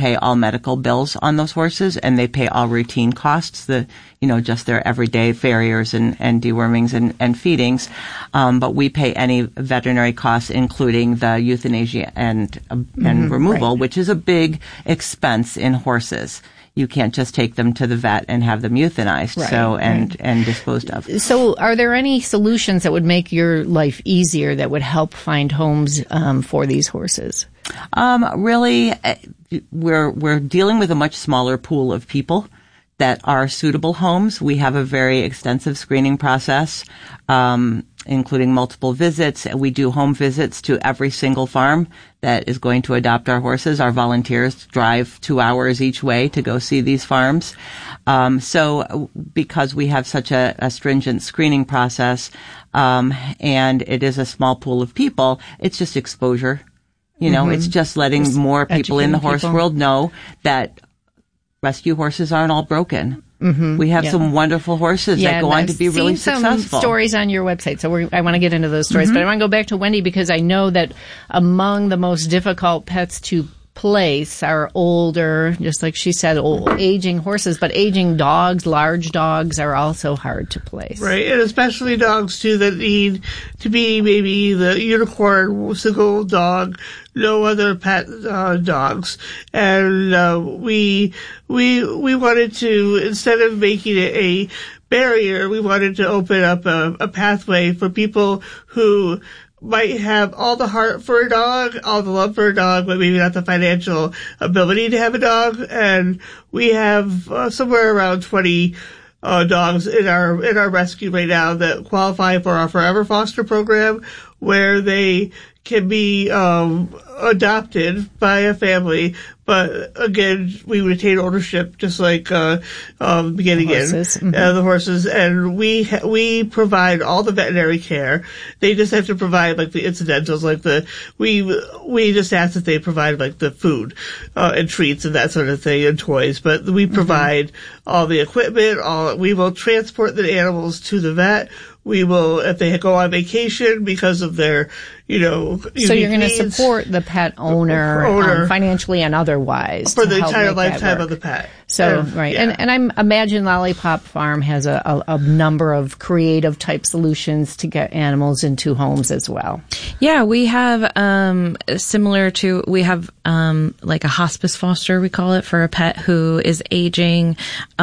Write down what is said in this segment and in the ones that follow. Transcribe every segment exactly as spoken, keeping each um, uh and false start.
pay all medical bills on those horses, and they pay all routine costs, the, you know, just their everyday farriers and, and dewormings and, and feedings. Um, but we pay any veterinary costs, including the euthanasia and, uh, mm-hmm, and removal, right. which is a big expense in horses. You can't just take them to the vet and have them euthanized, right, so and right. and disposed of. So, are there any solutions that would make your life easier that would help find homes um, for these horses? Um, really, we're we're dealing with a much smaller pool of people that are suitable homes. We have a very extensive screening process, um, including multiple visits. We do home visits to every single farm that is going to adopt our horses. Our volunteers drive two hours each way to go see these farms. Um, so because we have such a, a stringent screening process, um, and it is a small pool of people, it's just exposure. You know, mm-hmm. it's just letting just more people in the horse people. world know that rescue horses aren't all broken. Mm-hmm. We have yeah. some wonderful horses yeah, that go on I've to be really seen successful. Some stories on your website, so we're, I want to get into those stories. Mm-hmm. But I want to go back to Wendy because I know that among the most difficult pets to place are older, just like she said, old, aging horses, but aging dogs, large dogs are also hard to place. Right, and especially dogs, too, that need to be maybe the unicorn single dog, no other pet uh, dogs. And uh, we we we wanted to, instead of making it a barrier, we wanted to open up a, a pathway for people who might have all the heart for a dog, all the love for a dog, but maybe not the financial ability to have a dog. And we have uh, somewhere around twenty uh, dogs in our in our rescue right now that qualify for our Forever Foster program, where they can be um adopted by a family, but again, we retain ownership, just like uh um beginning in mm-hmm. uh, the horses, and we ha- we provide all the veterinary care. They just have to provide like the incidentals, like the we we just ask that they provide like the food uh, and treats and that sort of thing and toys, but we provide mm-hmm. all the equipment. All we will transport the animals to the vet. We will, if they go on vacation because of their, you know, so you're going to support the pet owner, owner um, financially and otherwise for the entire lifetime of the pet. So and, right, yeah. and and I imagine Lollipop Farm has a, a, a number of creative type solutions to get animals into homes as well. Yeah, we have um similar to we have um like a hospice foster, we call it, for a pet who is aging,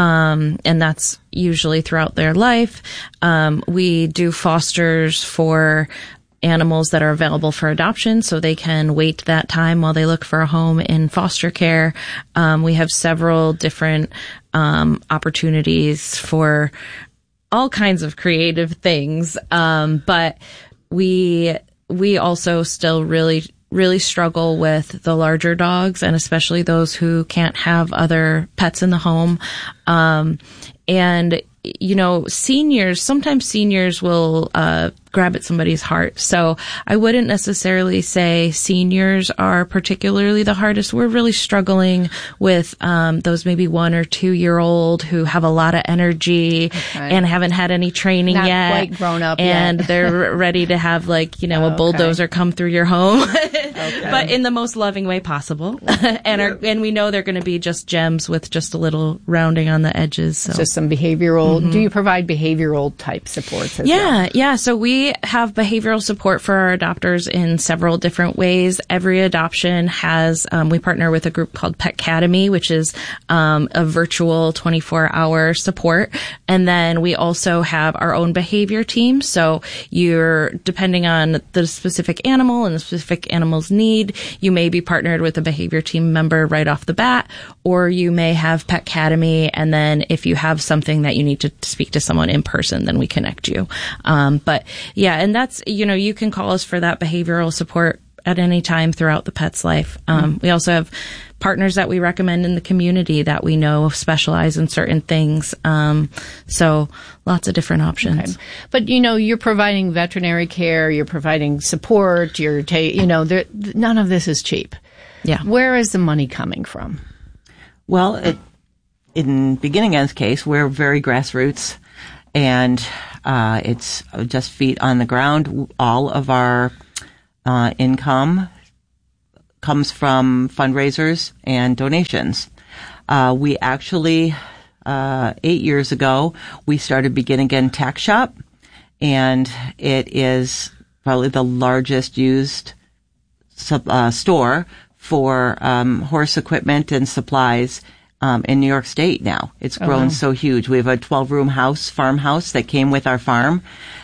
um and that's usually throughout their life. Um, we do fosters for animals that are available for adoption, so they can wait that time while they look for a home in foster care. Um, we have several different um, opportunities for all kinds of creative things, um, but we we also still really really struggle with the larger dogs, and especially those who can't have other pets in the home. Um, and, you know, seniors, sometimes seniors will uh grab at somebody's heart. So I wouldn't necessarily say seniors are particularly the hardest. We're really struggling with um those maybe one or two year old who have a lot of energy okay. and haven't had any training Not yet. quite grown up and yet. they're ready to have like, you know, oh, a bulldozer okay. come through your home, okay. but in the most loving way possible. and are, and we know they're going to be just gems with just a little rounding on the edges. So, so some behavioral, mm-hmm. do you provide behavioral type supports as yeah, well? Yeah, yeah. So we have behavioral support for our adopters in several different ways. Every adoption has, um, we partner with a group called Petcademy, which is um, a virtual twenty-four hour support. And then we also have our own behavior team. So you're, depending on the specific animal and the specific animal's need, you may be partnered with a behavior team member right off the bat, or you may have Petcademy, and then if you have something that you need to speak to someone in person, then we connect you. Um, but yeah, and that's, you know, you can call us for that behavioral support at any time throughout the pet's life. Um, mm-hmm. We also have partners that we recommend in the community that we know specialize in certain things. Um, so lots of different options. Okay. But, you know, you're providing veterinary care, you're providing support, you're, ta- you know, there, none of this is cheap. Yeah. Where is the money coming from? Well, it, in Beginning End's case, we're very grassroots, and uh, it's just feet on the ground. All of our uh, income comes from fundraisers and donations. Uh, we actually, uh, eight years ago, we started Begin Again Tack Shop, and it is probably the largest used sub, uh, store for um, horse equipment and supplies um, in New York State now. It's grown oh, wow. so huge. We have a twelve-room house, farmhouse that came with our farm,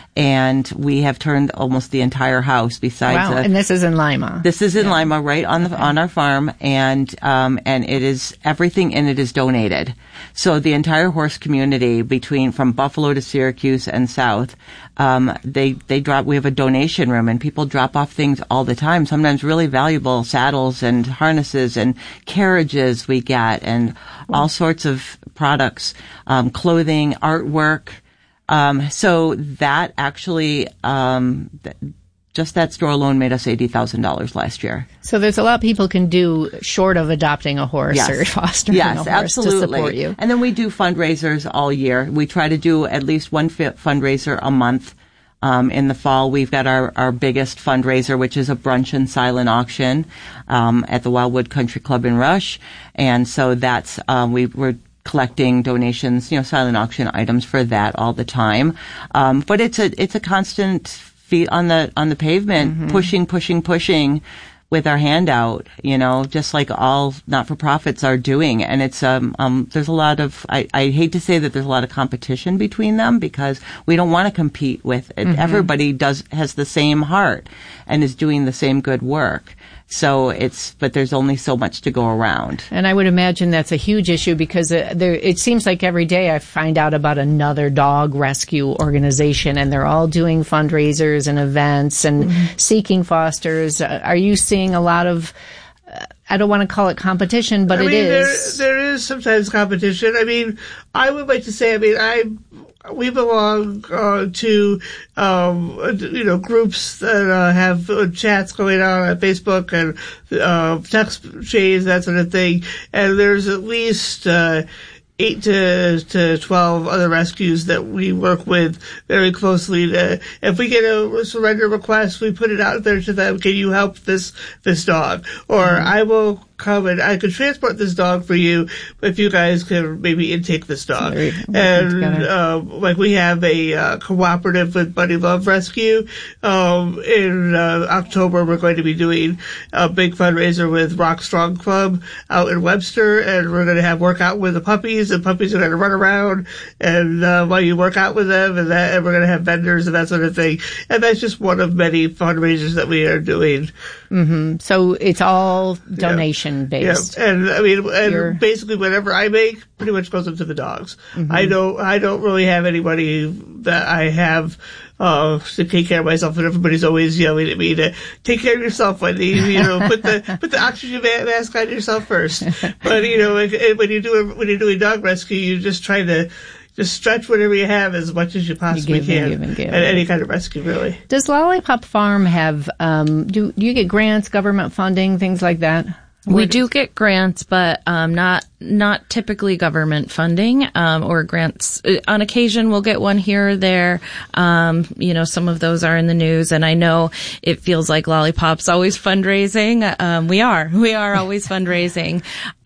and we have turned almost the entire house. Besides, wow! A, and this is in Lima. This is in yeah. Lima, right on the okay. on our farm, and um, and it is everything in it is donated. So the entire horse community, between from Buffalo to Syracuse and south, um, they they drop. We have a donation room, and people drop off things all the time. Sometimes really valuable saddles and harnesses and carriages we get, and wow. all sorts of products, um, clothing, artwork. Um, so that actually, um, th- just that store alone made us eighty thousand dollars last year. So there's a lot people can do short of adopting a horse yes. or fostering yes, a horse absolutely. to support you. And then we do fundraisers all year. We try to do at least one fi- fundraiser a month. Um, in the fall, we've got our, our biggest fundraiser, which is a brunch and silent auction, um, at the Wildwood Country Club in Rush. And so that's, um, we, we're collecting donations, you know, silent auction items for that all the time. Um, but it's a, it's a constant feet on the, on the pavement, mm-hmm. pushing, pushing, pushing with our hand out, you know, just like all not-for-profits are doing. And it's, um, um, there's a lot of, I, I hate to say that there's a lot of competition between them because we don't want to compete with it. Mm-hmm. Everybody does, has the same heart and is doing the same good work. So it's, but there's only so much to go around. And I would imagine that's a huge issue because uh, there, it seems like every day I find out about another dog rescue organization, and they're all doing fundraisers and events and mm-hmm. seeking fosters. Uh, are you seeing a lot of, uh, I don't want to call it competition, but I it mean, is. There, there is sometimes competition. I mean, I would like to say, I mean, I, we belong uh, to, um, you know, groups that uh, have uh, chats going on on Facebook and uh, text chains, that sort of thing. And there's at least uh, eight to, to twelve other rescues that we work with very closely. To, if we get a surrender request, we put it out there to them. Can you help this this dog? Or mm-hmm. I will come and I could transport this dog for you if you guys can maybe intake this dog. Very, and uh, like we have a uh, cooperative with Buddy Love Rescue. Um, in uh, October, we're going to be doing a big fundraiser with Rock Strong Club out in Webster, and we're going to have workout with the puppies. And puppies are going to run around, and uh, while you work out with them, and that, and we're going to have vendors and that sort of thing. And that's just one of many fundraisers that we are doing. Mm-hmm. So it's all donation. Yeah. Based. Yeah, and I mean, and You're... basically whatever I make pretty much goes into the dogs. Mm-hmm. I don't, I don't really have anybody that I have, uh, to take care of myself, and everybody's always yelling at me to take care of yourself, Wendy. You know, put the, put the oxygen mask on yourself first. But, you know, when you do, when you're doing dog rescue, you just try to, just stretch whatever you have as much as you possibly you give can. And give and give. At any kind of rescue, really. Does Lollipop Farm have, um, do, do you get grants, government funding, things like that? We do get grants, but um, not not typically government funding um, or grants. On occasion, we'll get one here or there. Um, you know, some of those are in the news, and I know it feels like Lollipop's always fundraising. Um, we are. We are always fundraising.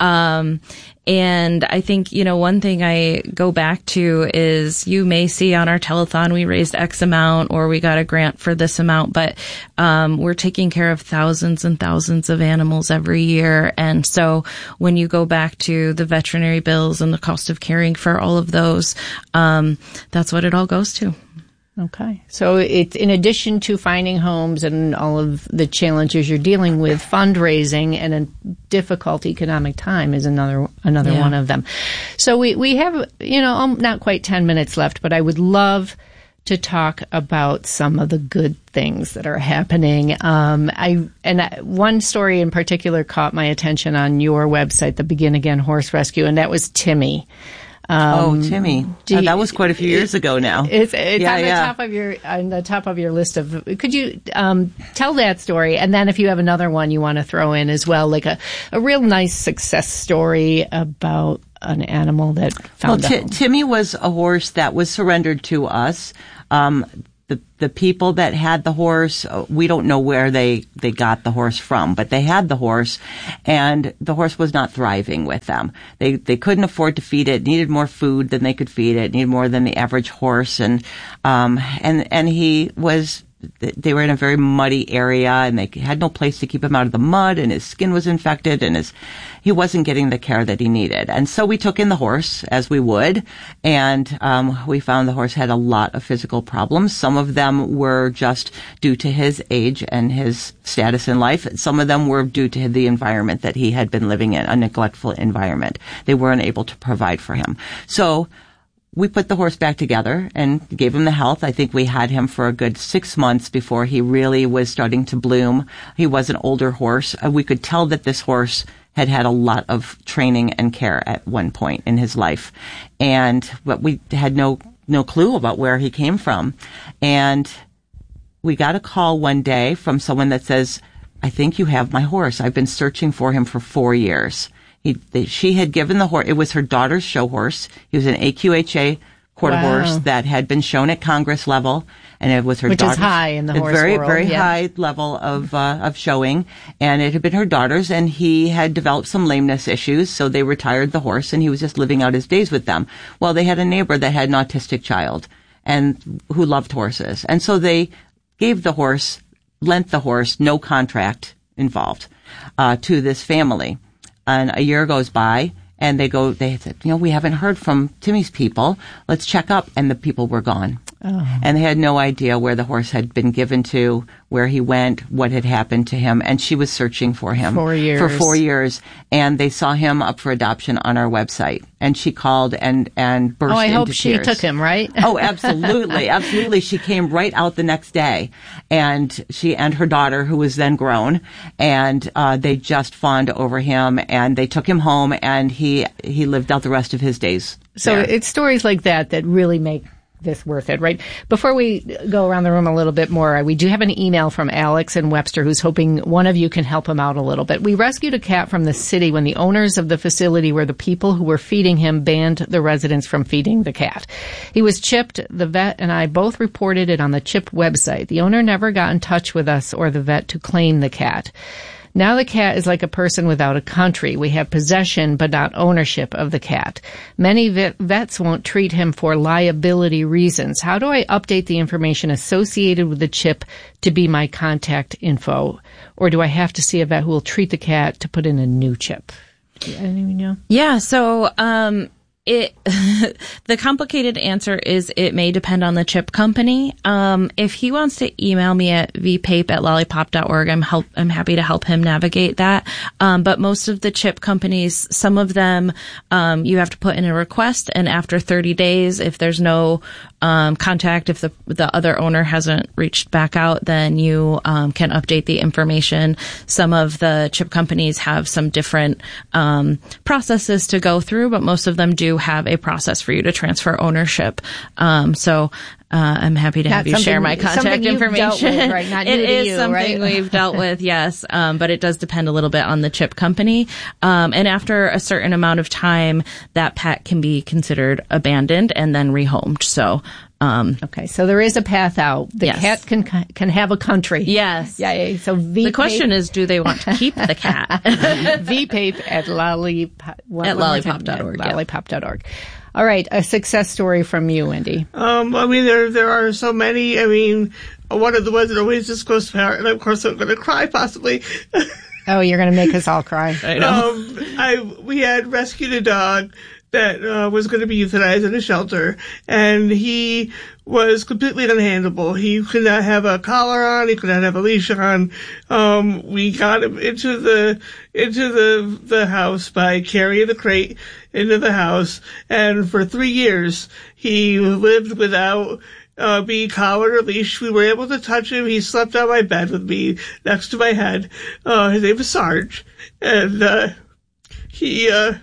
Um, and I think, you know, one thing I go back to is you may see on our telethon we raised X amount or we got a grant for this amount, but um, we're taking care of thousands and thousands of animals every year. And so when you go back to the veterinary bills and the cost of caring for all of those, um, that's what it all goes to. Okay. So it's in addition to finding homes and all of the challenges you're dealing with, fundraising and a difficult economic time is another another yeah. one of them. So we, we have, you know, um, not quite ten minutes left, but I would love to talk about some of the good things that are happening. Um, I and I, one story in particular caught my attention on your website, the Begin Again Horse Rescue, and that was Timmy. Um, oh, Timmy! You, uh, that was quite a few years ago now. It's, it's yeah, on the yeah. top of your on the top of your list of. Could you um, tell that story, and then if you have another one you want to throw in as well, like a, a real nice success story about an animal that found well, a t- home. Timmy was a horse that was surrendered to us. Um, the, the people that had the horse, we don't know where they, they got the horse from, but they had the horse, and the horse was not thriving with them. They, they couldn't afford to feed it, needed more food than they could feed it, needed more than the average horse, and, um, and, and he was, they were in a very muddy area, and they had no place to keep him out of the mud, and his skin was infected, and his, he wasn't getting the care that he needed. And so we took in the horse, as we would, and um, we found the horse had a lot of physical problems. Some of them were just due to his age and his status in life. Some of them were due to the environment that he had been living in, a neglectful environment. They weren't able to provide for him. So we put the horse back together and gave him the health. I think we had him for a good six months before he really was starting to bloom. He was an older horse. We could tell that this horse had had a lot of training and care at one point in his life. And, but we had no, no clue about where he came from. And we got a call one day from someone that says, I think you have my horse. I've been searching for him for four years. He, they, she had given the horse, it was her daughter's show horse. He was an A Q H A quarter Wow. horse that had been shown at Congress level, and it was her Which daughter's. is high in the a horse very, world, very yeah. high level of, uh, of showing, and it had been her daughter's, and he had developed some lameness issues, so they retired the horse, and he was just living out his days with them. Well, they had a neighbor that had an autistic child, and who loved horses, and so they gave the horse, lent the horse, no contract involved, uh, to this family. And a year goes by, and they go, they said, you know, we haven't heard from Timmy's people. Let's check up. And the people were gone. Oh. And they had no idea where the horse had been given to, where he went, what had happened to him. And she was searching for him. Four years. For four years. And they saw him up for adoption on our website. And she called and, and burst Oh, I into hope she tears. took him, right? Oh, absolutely. Absolutely. She came right out the next day, and she and her daughter, who was then grown, and, uh, they just fawned over him, and they took him home, and he, he lived out the rest of his days. So there. it's stories like that that really make this worth it, right? Before we go around the room a little bit more, we do have an email from Alex in Webster who's hoping one of you can help him out a little bit. We rescued a cat from the city when the owners of the facility where the people who were feeding him banned the residents from feeding the cat. He was chipped. The vet and I both reported it on the CHIP website. The owner never got in touch with us or the vet to claim the cat. Now the cat is like a person without a country. We have possession but not ownership of the cat. Many vet- vets won't treat him for liability reasons. How do I update the information associated with the chip to be my contact info? Or do I have to see a vet who will treat the cat to put in a new chip? Do you anyone know? Yeah, so um it the complicated answer is it may depend on the chip company. Um, if he wants to email me at v pape at lollipop dot org, I'm help I'm happy to help him navigate that. Um, but most of the chip companies, some of them, um, you have to put in a request, and after thirty days, if there's no um, contact, if the the other owner hasn't reached back out, then you um, can update the information. Some of the chip companies have some different um, processes to go through, but most of them do have a process for you to transfer ownership. Um, so uh, I'm happy to Not have you share my contact information. With, right? Not it new to is you, something right? we've dealt with, yes, um, but it does depend a little bit on the chip company. Um, and after a certain amount of time, that pet can be considered abandoned and then rehomed. So. Um, Okay, so there is a path out. The Yes. cat can can have a country. yes. Yeah, yeah. So V The question is, do they want to keep the cat? V pape at lollipop At lollipop dot org, yeah. lollipop dot org. All right, a success story from you, Wendy. Um, I mean, there there are so many. I mean, one of the ones that always just goes to heart, and of course I'm going to cry possibly. Oh, you're going to make us all cry. I know. Um, I we had rescued a dog that uh, was going to be euthanized in a shelter, and he was completely unhandleable. He could not have a collar on. He could not have a leash on. Um, we got him into the into the the house by carrying the crate into the house, and for three years he lived without uh, being collared or leashed. We were able to touch him. He slept on my bed with me next to my head. Uh, his name was Sarge, and uh, he. Uh,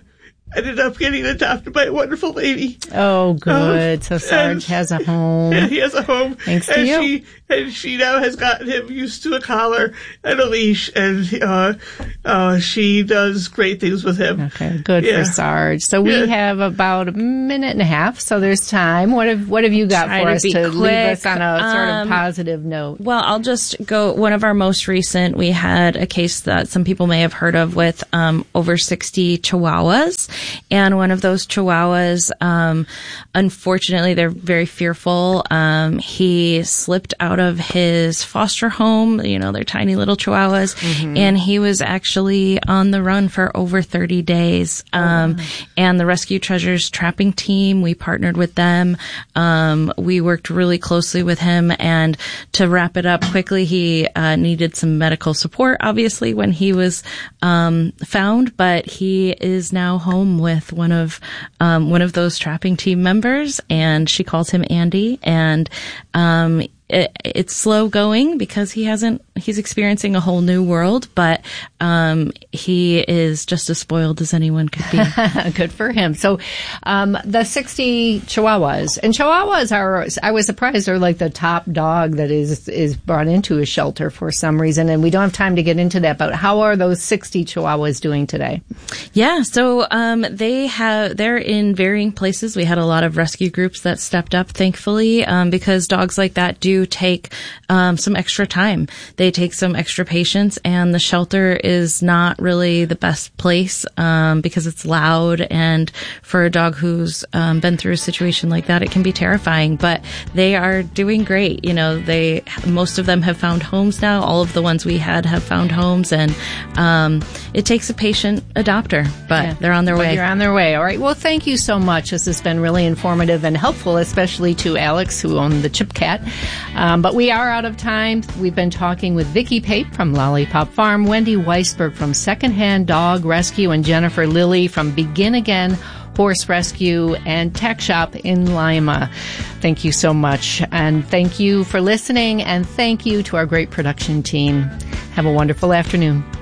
ended up getting adopted by a wonderful lady. Oh, good. Um, so Sarge has a home. Yeah, he has a home. Thanks to and you. She, and she now has gotten him used to a collar and a leash, and uh, uh, she does great things with him. Okay, good Yeah. for Sarge. So we Yeah. have about a minute and a half, so there's time. What have What have you got Try for to us be to leave quick. us on a sort of Um, positive note? Well, I'll just go. One of our most recent, we had a case that some people may have heard of with um, over sixty Chihuahuas, and one of those Chihuahuas, um, unfortunately, they're very fearful. Um, he slipped out of his foster home. You know, they're tiny little Chihuahuas, mm-hmm. and he was actually on the run for over thirty days. Um, oh. And the Rescue Treasures trapping team, we partnered with them. Um, we worked really closely with him, and to wrap it up quickly, he uh, needed some medical support, obviously, when he was um, found, but he is now home with one of um, one of those trapping team members, and she calls him Andy, and um, it, it's slow going because he hasn't, he's experiencing a whole new world, but um, he is just as spoiled as anyone could be. Good for him. So um, the sixty Chihuahuas, and Chihuahuas are, I was surprised, are like the top dog that is is brought into a shelter for some reason, and we don't have time to get into that, but how are those sixty Chihuahuas doing today? Yeah, so um, they have, they're in varying places. We had a lot of rescue groups that stepped up, thankfully, um, because dogs like that do take um, some extra time. They take some extra patience, and the shelter is not really the best place um, because it's loud, and for a dog who's um, been through a situation like that, it can be terrifying. But they are doing great. You know, they most of them have found homes now. All of the ones we had have found homes, and um, it takes a patient adopter, but yeah. they're on their but way. You're on their way. All right. Well, thank you so much. This has been really informative and helpful, especially to Alex, who owned the Chip Cat. Um, but we are out of time. We've been talking with Vicki Pape from Lollipop Farm, Wendy Weisberg from Secondhand Dog Rescue, and Jennifer Lilly from Begin Again Horse Rescue and Tech Shop in Lima. Thank you so much. And thank you for listening. And thank you to our great production team. Have a wonderful afternoon.